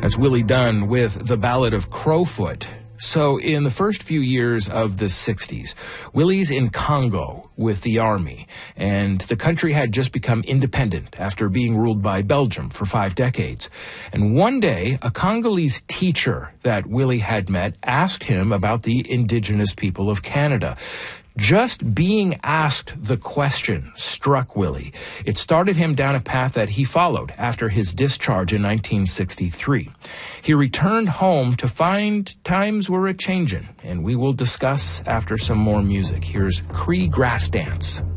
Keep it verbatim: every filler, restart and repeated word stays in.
That's Willie Dunn with The Ballad of Crowfoot. So in the first few years of the sixties, Willie's in Congo with the army, and the country had just become independent after being ruled by Belgium for five decades. And one day, a Congolese teacher that Willie had met asked him about the indigenous people of Canada. Just being asked the question struck Willie. It started him down a path that he followed after his discharge in nineteen sixty-three. He returned home to find times were a-changin', and we will discuss after some more music. Here's Cree Grass Dance.